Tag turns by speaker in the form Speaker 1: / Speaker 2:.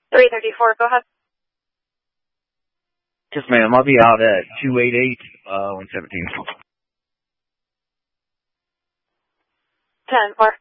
Speaker 1: 334, go ahead.
Speaker 2: Yes, ma'am. I'll be out at 288, 117.
Speaker 1: 10-4.